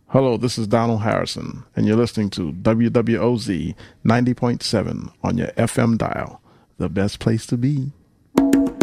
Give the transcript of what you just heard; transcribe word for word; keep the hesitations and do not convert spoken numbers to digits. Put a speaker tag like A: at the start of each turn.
A: Hello, this is Donald Harrison, and you're listening to W W O Z ninety point seven on your F M dial, the best place to be.